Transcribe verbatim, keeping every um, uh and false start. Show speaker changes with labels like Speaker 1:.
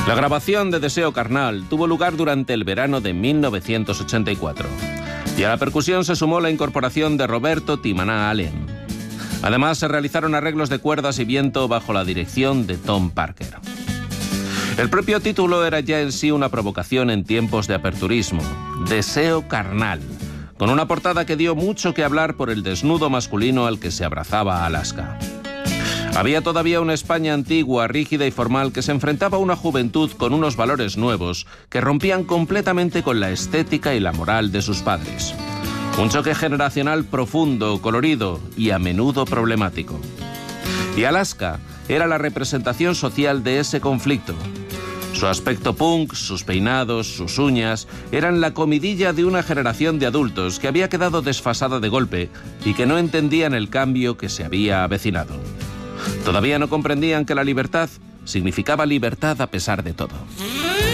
Speaker 1: La grabación de Deseo Carnal tuvo lugar durante el verano de mil novecientos ochenta y cuatro y a la percusión se sumó la incorporación de Roberto Timaná Allen. Además, se realizaron arreglos de cuerdas y viento bajo la dirección de Tom Parker. El propio título era ya en sí una provocación en tiempos de aperturismo, Deseo Carnal, con una portada que dio mucho que hablar por el desnudo masculino al que se abrazaba Alaska. Había todavía una España antigua, rígida y formal que se enfrentaba a una juventud con unos valores nuevos que rompían completamente con la estética y la moral de sus padres. Un choque generacional profundo, colorido y a menudo problemático. Y Alaska era la representación social de ese conflicto. Su aspecto punk, sus peinados, sus uñas, eran la comidilla de una generación de adultos que había quedado desfasada de golpe y que no entendían el cambio que se había avecinado. Todavía no comprendían que la libertad significaba libertad a pesar de todo.